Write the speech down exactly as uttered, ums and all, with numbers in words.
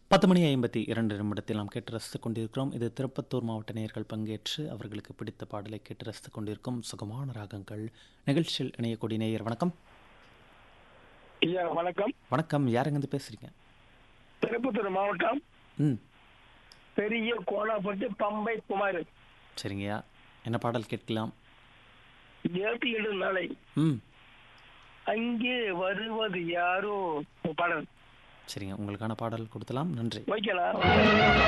பத்து மணி ஐம்பத்தி இரண்டு நிமிடத்தில் நாம் கேட்டு ரசித்துக் கொண்டிருக்கிறோம். இது திருப்பத்தூர் மாவட்ட நேயர்கள் பங்கேற்று அவர்களுக்கு பிடித்த பாடலை கேட்டு ரசித்துக் கொண்டிருக்கும் சுகமான ராகங்கள் நிகழ்ச்சியில் இணையக்கூடிய நேயர். வணக்கம். ஐயா வணக்கம். வணக்கம். யாருங்கிருந்து பேசுறீங்க? திருப்பத்தூர் மாவட்டம் ம் பெரிய கோணாப்பட்டு பம்பை குமார். சரிங்கய்யா, என்ன பாடல் கேட்கலாம்? ஏழு ஏழு நாளை ம் அங்கே வருவது யாரோ பாடல். சரிங்க, உங்களுக்கான பாடல் கொடுத்தலாம். நன்றி. ஓகேண்ணா.